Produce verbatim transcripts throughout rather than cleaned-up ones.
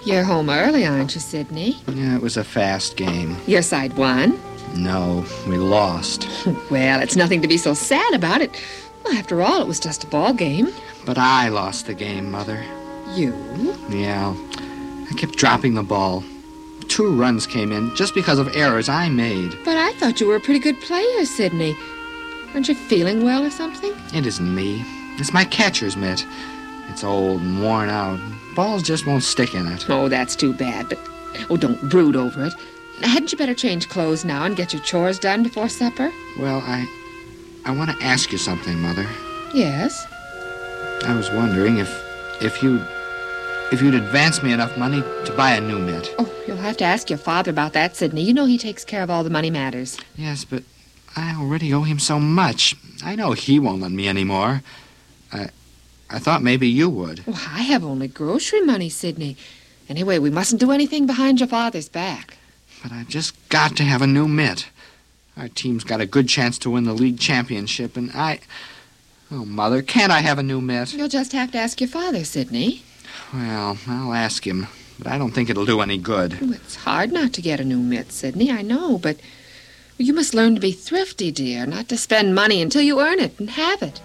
You're home early, aren't you, Sidney? Yeah, it was a fast game. Your side won? No, we lost. Well, it's nothing to be so sad about it. Well, after all, it was just a ball game. But I lost the game, Mother. You? Yeah. I kept dropping the ball. Two runs came in just because of errors I made. But I thought you were a pretty good player, Sidney. Aren't you feeling well or something? It isn't me. It's my catcher's mitt. It's old and worn out. Balls just won't stick in it. Oh, that's too bad, but... Oh, don't brood over it. Hadn't you better change clothes now and get your chores done before supper? Well, I... I want to ask you something, Mother. Yes? I was wondering if... If you'd... If you'd advance me enough money to buy a new mitt. Oh, you'll have to ask your father about that, Sidney. You know he takes care of all the money matters. Yes, but I already owe him so much. I know he won't lend me any more. I... I thought maybe you would. Well, I have only grocery money, Sidney. Anyway, we mustn't do anything behind your father's back. But I've just got to have a new mitt. Our team's got a good chance to win the league championship, and I... Oh, Mother, can't I have a new mitt? You'll just have to ask your father, Sidney. Well, I'll ask him, but I don't think it'll do any good. Oh, it's hard not to get a new mitt, Sidney, I know, but you must learn to be thrifty, dear, not to spend money until you earn it and have it.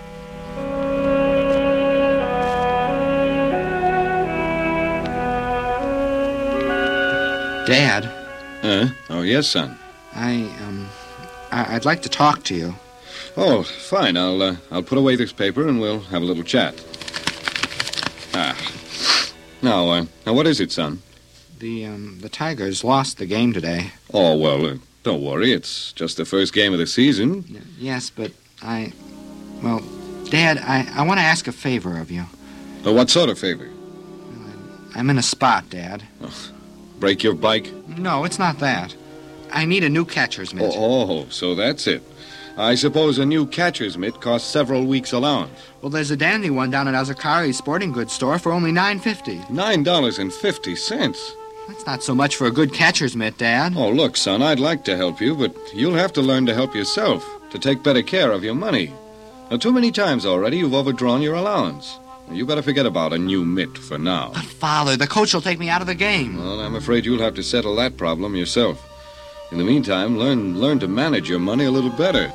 Dad? Uh, oh, yes, son. I, um, I- I'd like to talk to you. Oh, fine. I'll, uh, I'll put away this paper and we'll have a little chat. Ah. Now, uh, now, what is it, son? The, um, the Tigers lost the game today. Oh, well, uh, don't worry. It's just the first game of the season. Y- yes, but I... Well, Dad, I, I want to ask a favor of you. Uh, what sort of favor? I'm in a spot, Dad. Oh, break your bike? No, it's not that. I need a new catcher's mitt. Oh, oh, so that's it. I suppose a new catcher's mitt costs several weeks' allowance. Well, there's a dandy one down at Azakari's sporting goods store for only nine fifty. Nine dollars and fifty cents. That's not so much for a good catcher's mitt, Dad. Oh, look, son, I'd like to help you, but you'll have to learn to help yourself, to take better care of your money. Now, too many times already you've overdrawn your allowance. You better forget about a new mitt for now. But, Father, the coach will take me out of the game. Well, I'm afraid you'll have to settle that problem yourself. In the meantime, learn learn to manage your money a little better.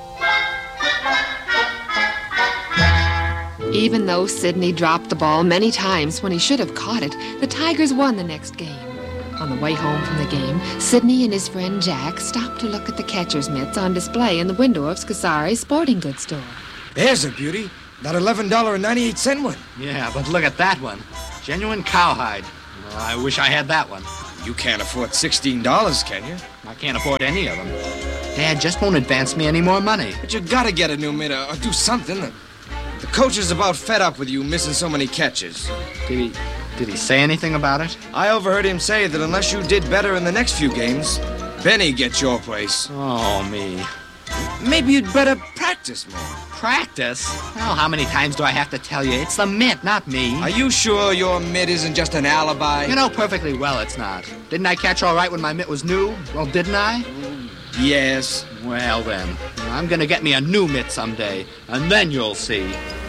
Even though Sidney dropped the ball many times when he should have caught it, the Tigers won the next game. On the way home from the game, Sidney and his friend Jack stopped to look at the catcher's mitts on display in the window of Scasari's sporting goods store. There's a beauty. That eleven dollars and ninety-eight cents one. Yeah, but look at that one. Genuine cowhide. Well, I wish I had that one. You can't afford sixteen dollars, can you? I can't afford any of them. Dad just won't advance me any more money. But you gotta get a new mitt or do something. The coach is about fed up with you missing so many catches. Did he, did he say anything about it? I overheard him say that unless you did better in the next few games, Benny gets your place. Oh, me. Maybe you'd better practice more. Practice? Well, how many times do I have to tell you? It's the mitt, not me. Are you sure your mitt isn't just an alibi? You know perfectly well it's not. Didn't I catch all right when my mitt was new? Well, didn't I? Yes. Well, then. I'm gonna get me a new mitt someday, and then you'll see.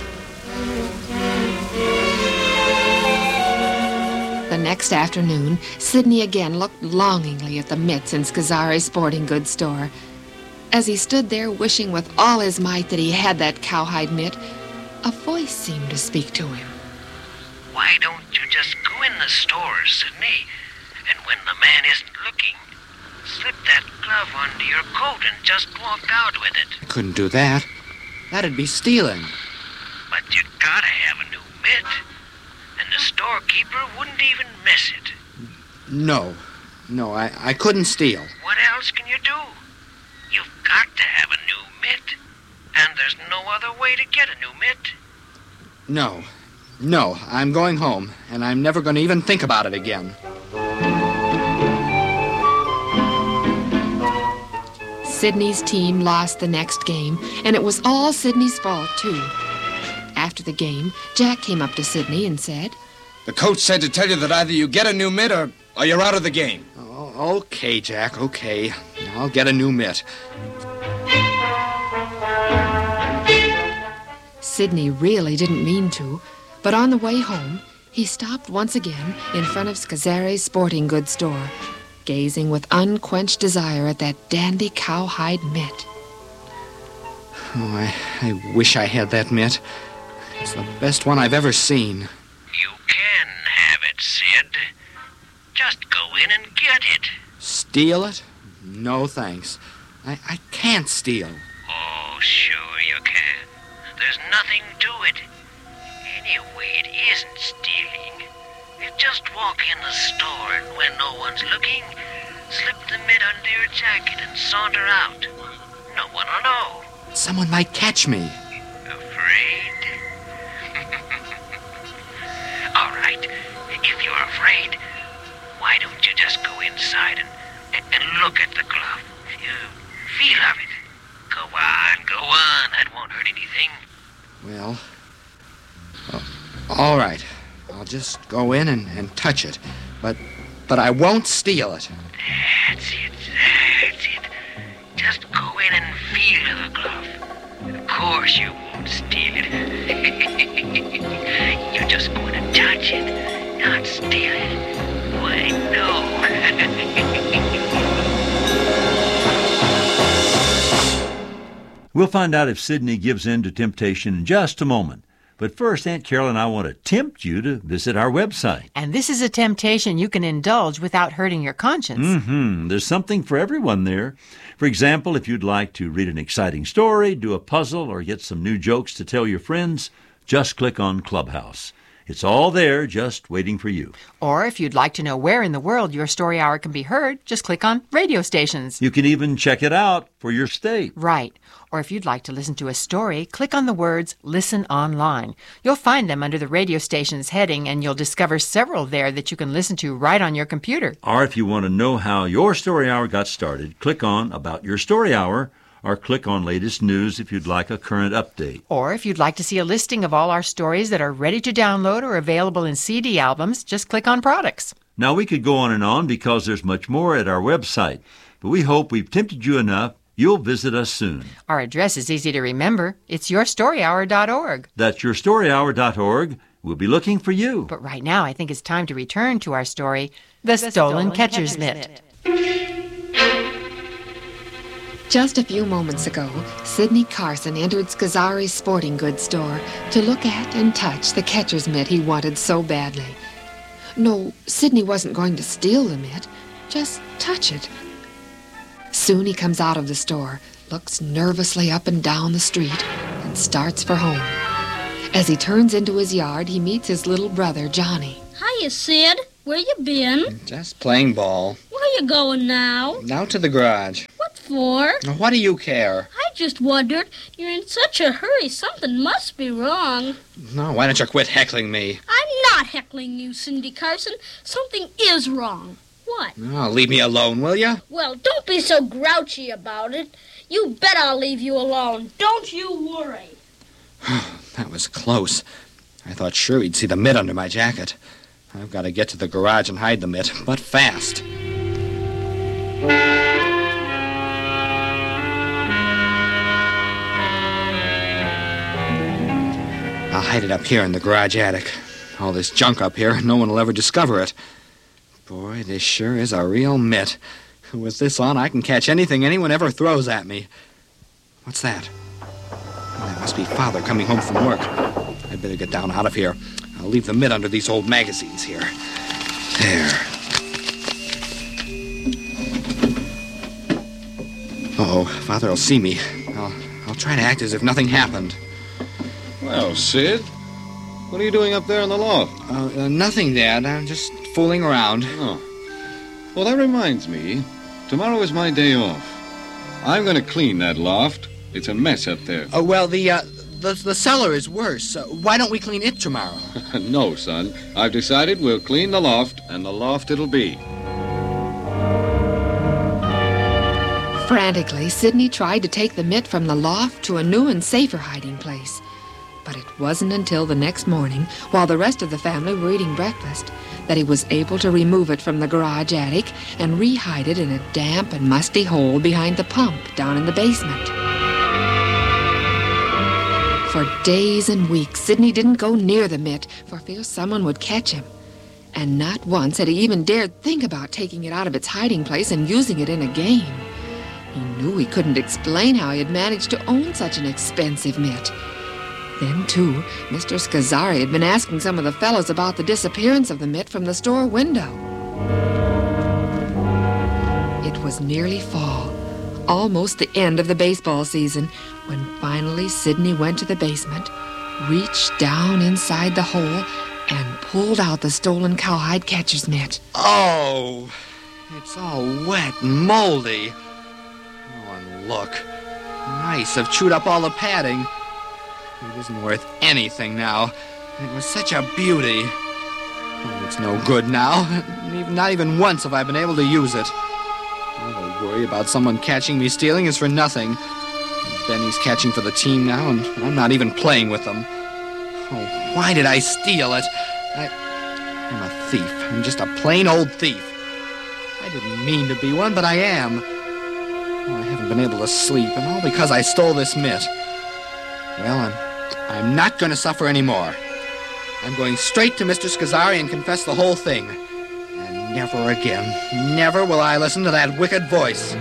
The next afternoon, Sidney again looked longingly at the mitts in Scasari's sporting goods store. As he stood there wishing with all his might that he had that cowhide mitt, a voice seemed to speak to him. Why don't you just go in the store, Sidney, and when the man isn't looking, slip that glove under your coat and just walk out with it? I couldn't do that. That'd be stealing. But you gotta have a new mitt, and the storekeeper wouldn't even miss it. No. No, I, I couldn't steal. What else can you do? You've got to have a new mitt, and there's no other way to get a new mitt. No. No, I'm going home, and I'm never going to even think about it again. Sidney's team lost the next game, and it was all Sidney's fault, too. After the game, Jack came up to Sidney and said, The coach said to tell you that either you get a new mitt or, or you're out of the game. Oh, okay, Jack, okay. I'll get a new mitt. Sidney really didn't mean to, but on the way home, he stopped once again in front of Scazzeri's sporting goods store, gazing with unquenched desire at that dandy cowhide mitt. Oh, I, I wish I had that mitt. It's the best one I've ever seen. You can have it, Sid. Just go in and get it. Steal it? No, thanks. I, I can't steal. Oh, sure you can. There's nothing to it. Anyway, it isn't stealing. You just walk in the store and when no one's looking, slip the mitt under your jacket and saunter out. No one will know. Someone might catch me. Afraid? All right. If you're afraid, why don't you just go inside and, and, and look at the glove? You feel of it. Go on, go on. That won't hurt anything. Well, uh, all right. I'll just go in and, and touch it. But, but I won't steal it. That's it, that's it. Just go in and feel the glove. Of course you won't steal it. You're just going to touch it, not steal it. Why, no. We'll find out if Sidney gives in to temptation in just a moment. But first, Aunt Carol and I want to tempt you to visit our website. And this is a temptation you can indulge without hurting your conscience. Mm-hmm. There's something for everyone there. For example, if you'd like to read an exciting story, do a puzzle, or get some new jokes to tell your friends, just click on Clubhouse. It's all there, just waiting for you. Or if you'd like to know where in the world your story hour can be heard, just click on radio stations. You can even check it out for your state. Right. Or if you'd like to listen to a story, click on the words Listen Online. You'll find them under the radio station's heading, and you'll discover several there that you can listen to right on your computer. Or if you want to know how your story hour got started, click on About Your Story Hour, or click on Latest News if you'd like a current update. Or if you'd like to see a listing of all our stories that are ready to download or available in C D albums, just click on Products. Now, we could go on and on because there's much more at our website, but we hope we've tempted you enough. You'll visit us soon. Our address is easy to remember. It's your story hour dot org. That's your story hour dot org. We'll be looking for you. But right now, I think it's time to return to our story, The, the Stolen, Stolen Catcher's, Catcher's Mitt. Just a few moments ago, Sidney Carson entered Scazzeri's sporting goods store to look at and touch the catcher's mitt he wanted so badly. No, Sidney wasn't going to steal the mitt, just touch it. Soon he comes out of the store, looks nervously up and down the street, and starts for home. As he turns into his yard, he meets his little brother, Johnny. Hiya, Sid. Where you been? Just playing ball. Where you going now? Out to the garage. What for? What do you care? I just wondered. You're in such a hurry. Something must be wrong. No, why don't you quit heckling me? I'm not heckling you, Cindy Carson. Something is wrong. What? Oh, leave me alone, will you? Well, don't be so grouchy about it. You bet I'll leave you alone. Don't you worry. That was close. I thought sure he'd see the mitt under my jacket. I've got to get to the garage and hide the mitt, but fast. I'll hide it up here in the garage attic. All this junk up here, no one will ever discover it. Boy, this sure is a real mitt. With this on, I can catch anything anyone ever throws at me. What's that? Oh, that must be Father coming home from work. I'd better get down out of here. I'll leave the mitt under these old magazines here. There. Uh-oh, Father will see me. I'll, I'll try to act as if nothing happened. Well, Sid, what are you doing up there in the loft? Uh, uh, nothing, Dad. I'm just fooling around. Oh. Well, that reminds me. Tomorrow is my day off. I'm going to clean that loft. It's a mess up there. Oh, well, the, uh, the, the cellar is worse. Uh, why don't we clean it tomorrow? No, son. I've decided we'll clean the loft, and the loft it'll be. Frantically, Sidney tried to take the mitt from the loft to a new and safer hiding place. But it wasn't until the next morning, while the rest of the family were eating breakfast, that he was able to remove it from the garage attic and re-hide it in a damp and musty hole behind the pump down in the basement. For days and weeks, Sidney didn't go near the mitt for fear someone would catch him. And not once had he even dared think about taking it out of its hiding place and using it in a game. He knew he couldn't explain how he had managed to own such an expensive mitt. Then, too, Mister Scazzari had been asking some of the fellows about the disappearance of the mitt from the store window. It was nearly fall, almost the end of the baseball season, when finally Sidney went to the basement, reached down inside the hole, and pulled out the stolen cowhide catcher's mitt. Oh, it's all wet and moldy. Oh, and look, mice have chewed up all the padding. It isn't worth anything now. It was such a beauty. Oh, it's no good now. Even, not even once have I been able to use it. All the worry about someone catching me stealing is for nothing. Benny's catching for the team now, and I'm not even playing with them. Oh, why did I steal it? I, I'm a thief. I'm just a plain old thief. I didn't mean to be one, but I am. Oh, I haven't been able to sleep, and all because I stole this mitt. Well, I'm, I'm not going to suffer anymore. I'm going straight to Mister Scazzari and confess the whole thing. And never again, never will I listen to that wicked voice.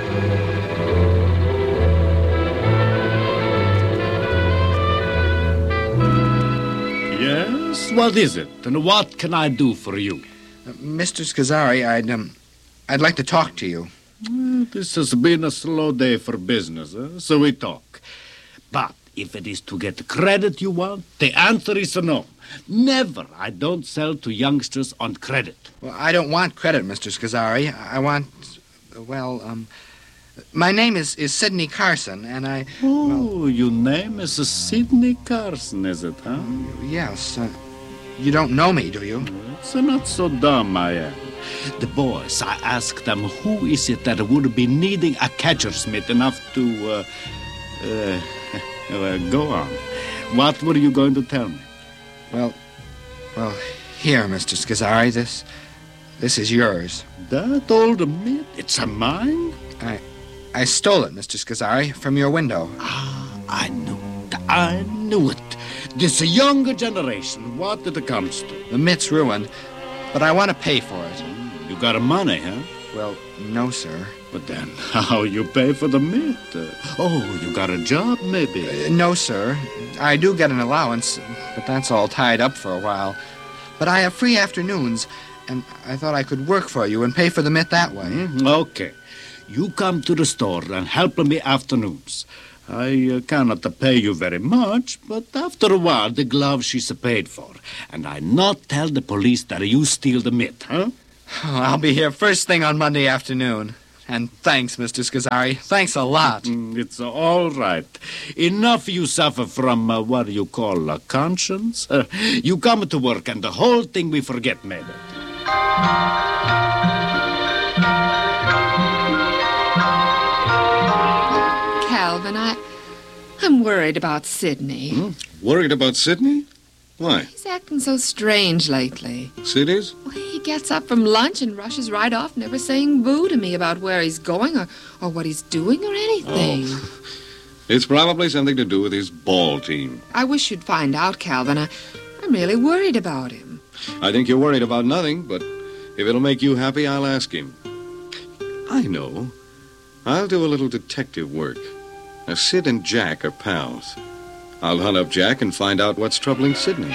Yes, what is it, and what can I do for you? Uh, Mister Scazzari, I'd, um, I'd like to talk to you. Well, this has been a slow day for business, eh? So we talk. But if it is to get the credit you want, the answer is no. Never. I don't sell to youngsters on credit. Well, I don't want credit, Mister Scazzari. I want, well, um, my name is, is Sidney Carson, and I... Oh, well, your name is Sidney Carson, is it, huh? Yes. Uh, you don't know me, do you? It's not so dumb I am. The boys, I asked them who is it that would be needing a catcher's mitt enough to, uh, uh, uh, go on. What were you going to tell me? Well, well, here, Mister Scazzari, this, this is yours. That old mitt? It's a mine? I, I stole it, Mister Scazzari, from your window. Ah, I knew it. I knew it. This younger generation, what it comes to. The mitt's ruined, but I want to pay for it. You got money, huh? Well, no, sir. But then, how you pay for the mitt? Uh, oh, you got a job, maybe? Uh, no, sir. I do get an allowance, but that's all tied up for a while. But I have free afternoons, and I thought I could work for you and pay for the mitt that way. Mm, okay. You come to the store and help me afternoons. I uh, cannot pay you very much, but after a while the gloves she's paid for. And I not tell the police that you steal the mitt, huh? Oh, I'll be here first thing on Monday afternoon. And thanks, Mister Scazzari. Thanks a lot. Mm, it's all right. Enough you suffer from uh, what you call a conscience. Uh, you come to work and the whole thing we forget, maybe. Calvin, I, I'm worried about Sidney. Hmm? Worried about Sidney? Why? He's acting so strange lately. Sid is? Well, he gets up from lunch and rushes right off, never saying boo to me about where he's going or, or what he's doing or anything. Oh. It's probably something to do with his ball team. I wish you'd find out, Calvin. I, I'm really worried about him. I think you're worried about nothing, but if it'll make you happy, I'll ask him. I know. I'll do a little detective work. Now, Sid and Jack are pals. I'll hunt up Jack and find out what's troubling Sidney.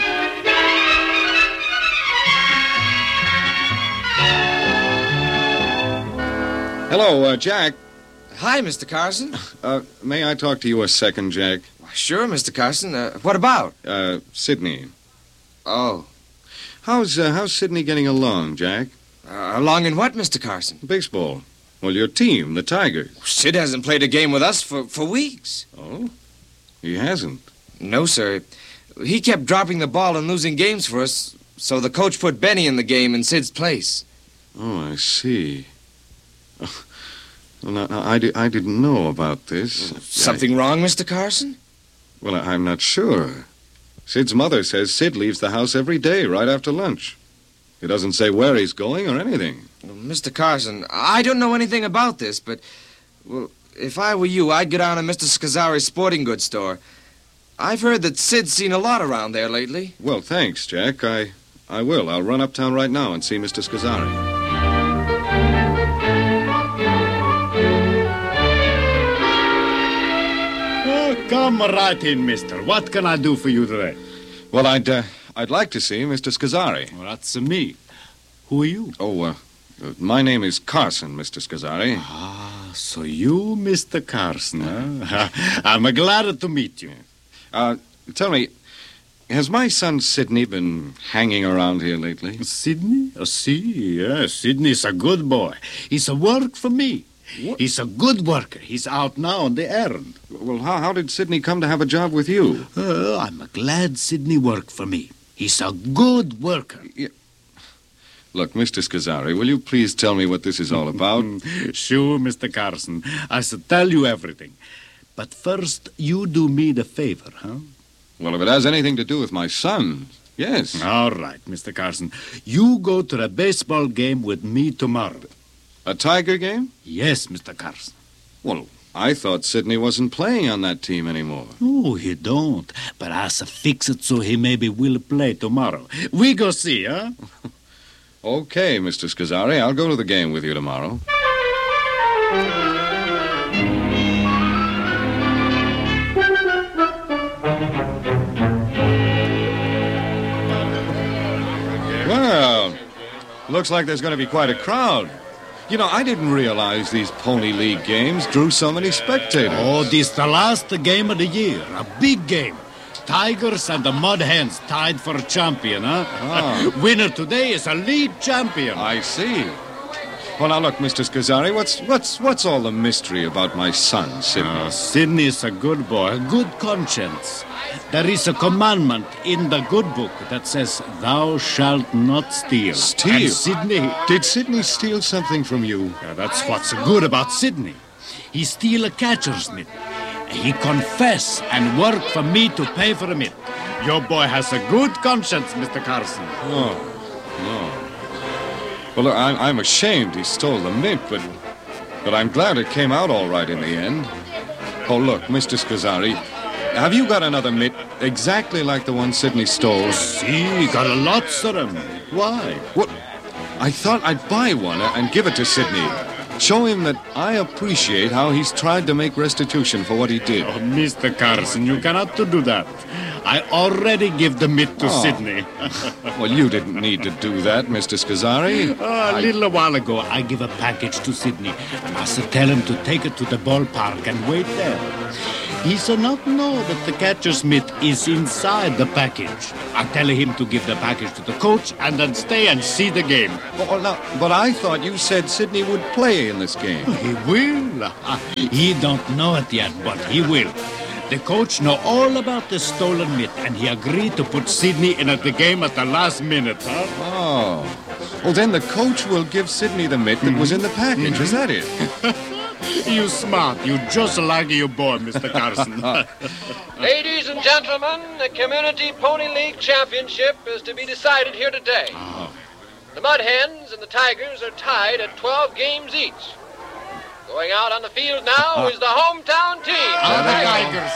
Hello, uh, Jack. Hi, Mister Carson. Uh, may I talk to you a second, Jack? Sure, Mister Carson. Uh, what about? Uh, Sidney. Oh. How's, uh, how's Sidney getting along, Jack? Uh, along in what, Mister Carson? Baseball. Well, your team, the Tigers. Sid hasn't played a game with us for, for weeks. Oh? He hasn't? No, sir. He kept dropping the ball and losing games for us, so the coach put Benny in the game in Sid's place. Oh, I see. Oh, well, now, now, I, di- I didn't know about this. Something I... wrong, Mister Carson? Well, I- I'm not sure. Sid's mother says Sid leaves the house every day right after lunch. He doesn't say where he's going or anything. Well, Mister Carson, I don't know anything about this, but, well, if I were you, I'd go down to Mister Scazzari's sporting goods store. I've heard that Sid's seen a lot around there lately. Well, thanks, Jack. I I will. I'll run uptown right now and see Mister Scazzari. Come right in, mister. What can I do for you today? Well, I'd uh, I'd like to see Mister Scazzari. Well, that's me. Who are you? Oh, uh, uh, my name is Carson, Mister Scazzari. Ah, so you, Mister Carson, huh? I'm glad to meet you. Uh, tell me, has my son Sidney been hanging around here lately? Sidney? Oh, see, yes, Sidney's a good boy. He's a work for me. What? He's a good worker. He's out now on the errand. Well, how, how did Sidney come to have a job with you? Uh, I'm glad Sidney worked for me. He's a good worker. Yeah. Look, Mister Scazzari, will you please tell me what this is all about? Sure, Mister Carson. I shall tell you everything. But first, you do me the favor, huh? Well, if it has anything to do with my son, yes. All right, Mister Carson. You go to the baseball game with me tomorrow. A Tiger game? Yes, Mister Carson. Well, I thought Sidney wasn't playing on that team anymore. Oh, he don't. But I shall fix it so he maybe will play tomorrow. We go see, huh? Okay, Mister Scazzari, I'll go to the game with you tomorrow. Well, looks like there's going to be quite a crowd. You know, I didn't realize these Pony League games drew so many spectators. Oh, this is the last game of the year. A big game. Tigers and the Mud Hens tied for champion, huh? Ah. Winner today is a league champion. I see. Well, now look, Mister Scazzari, what's what's what's all the mystery about my son, Sidney? Uh, Sidney is a good boy, a good conscience. There is a commandment in the good book that says, "Thou shalt not steal." Steal? And Sidney, Did Sidney steal something from you? yeah, that's what's good about Sidney. He steal a catcher's mitt. He confess and work for me to pay for a mitt. Your boy has a good conscience, Mister Carson. Oh, no. Well, look, I'm, I'm ashamed he stole the mint, but but I'm glad it came out all right in the end. Oh, look, Mister Scazzari, have you got another mitt exactly like the one Sidney stole? See, got a lots of them. Why? What? I thought I'd buy one and give it to Sidney. Show him that I appreciate how he's tried to make restitution for what he did. Oh, Mister Carson, you cannot do that. I already give the mitt to Oh. Sidney. Well, you didn't need to do that, Mister Scazzari. Oh, a little while ago, I give a package to Sidney, and I said tell him to take it to the ballpark and wait there. He shall not know that the catcher's mitt is inside the package. I tell him to give the package to the coach and then stay and see the game. Well, now, but I thought you said Sidney would play in this game. He will. He don't know it yet, but he will. The coach know all about the stolen mitt, and he agreed to put Sidney in at the game at the last minute, huh? Oh. Well, then the coach will give Sidney the mitt that was in the package. Is that it? You smart. You just like your boy, Mister Carson. Ladies and gentlemen, the Community Pony League Championship is to be decided here today. Oh. The Mud Hens and the Tigers are tied at twelve games each. Going out on the field now is the hometown team. Ah, the Tigers.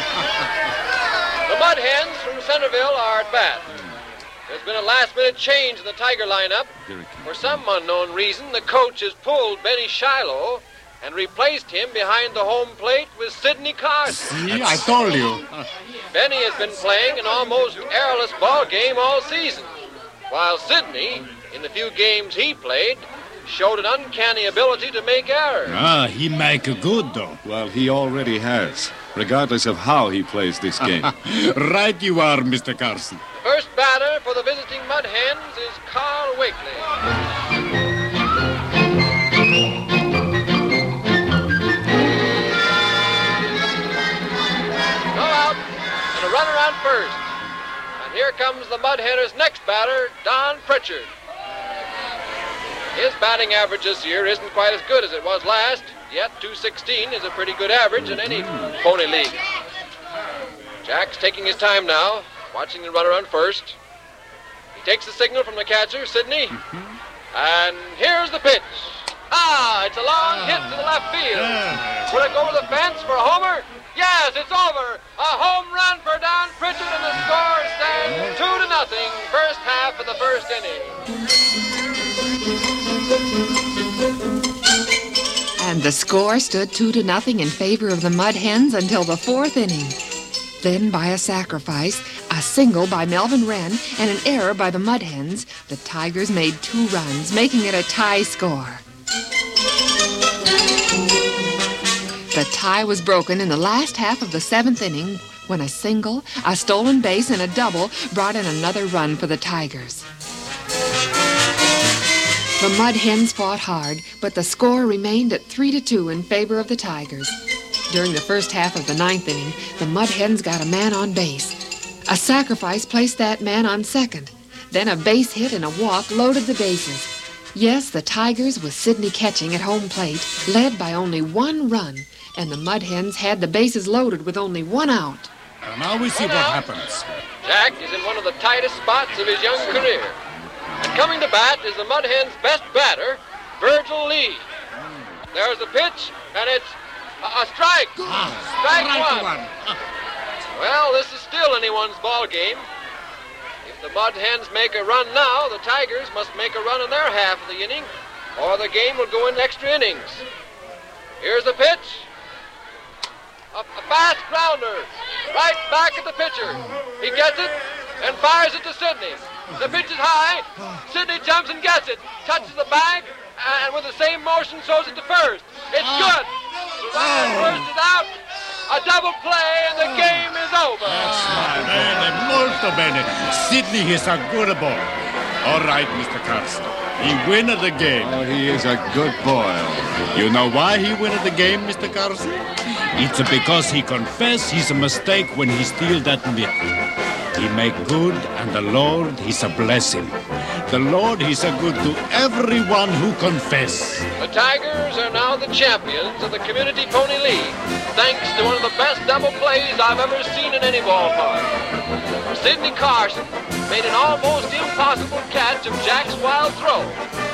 The Mud Hens from Centerville are at bat. There's been a last-minute change in the Tiger lineup. For some unknown reason, the coach has pulled Benny Shiloh and replaced him behind the home plate with Sidney Carson. See, I told you. Benny has been playing an almost errorless ball game all season, while Sidney, in the few games he played, showed an uncanny ability to make errors. Ah, he make a good, though. Well, he already has, regardless of how he plays this game. Right you are, Mister Carson. The first batter for the visiting Mud Hens is Carl Wakely. No out, and a runner on first. And here comes the Mud Henners' next batter, Don Pritchard. His batting average this year isn't quite as good as it was last, yet two sixteen is a pretty good average in any pony league. Jack's taking his time now, watching the runner on first. He takes the signal from the catcher, Sidney, and here's the pitch. Ah, it's a long hit to the left field. Will it go to the fence for a homer? Yes, it's over. A home run for Don Pritchard, and the score stands two to nothing. First half of the first inning. And the score stood two to nothing in favor of the Mud Hens until the fourth inning. Then, by a sacrifice, a single by Melvin Wren, and an error by the Mud Hens, the Tigers made two runs, making it a tie score. The tie was broken in the last half of the seventh inning when a single, a stolen base, and a double brought in another run for the Tigers. The Mud Hens fought hard, but the score remained at three to two in favor of the Tigers. During the first half of the ninth inning, the Mud Hens got a man on base. A sacrifice placed that man on second. Then a base hit and a walk loaded the bases. Yes, the Tigers, with Sidney catching at home plate, led by only one run, and the Mud Hens had the bases loaded with only one out. And now we see what happens. Jack is in one of the tightest spots of his young career. And coming to bat is the Mud Hens' best batter, Virgil Lee. There's the pitch, and it's a, a strike. Ah, strike, strike one. one. Well, this is still anyone's ball game. If the Mud Hens make a run now, the Tigers must make a run in their half of the inning, or the game will go into extra innings. Here's the pitch. A, a fast grounder, right back at the pitcher. He gets it and fires it to Sidney. The pitch is high. Sidney jumps and gets it, touches the bag, and with the same motion throws it to first. It's good. Ryan first is out. A double play, and the game is over. That's right. Bene, molto bene. Sidney is a good boy. All right, Mister Carson. He win the game. Oh, he is a good boy. You know why he win the game, Mister Carson? It's because he confess his mistake when he steal that mitt. He make good, and the Lord, he's a blessing. The Lord, he's a good to everyone who confess. The Tigers are now the champions of the Community Pony League, thanks to one of the best double plays I've ever seen in any ballpark. Sidney Carson made an almost impossible catch of Jack's wild throw.